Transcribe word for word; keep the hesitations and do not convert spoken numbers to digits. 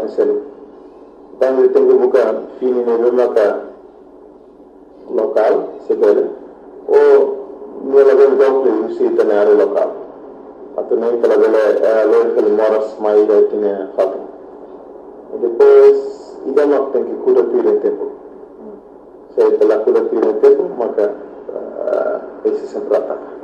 in selu tangi tengu buka fini ne remaka local sebele o nela ben donc le usi tenere local atau nem pela bele lo fel moras mai da tine fato e depois ida não tem que cura tire tempo se pela cura tire tempo maka esse sempre ataca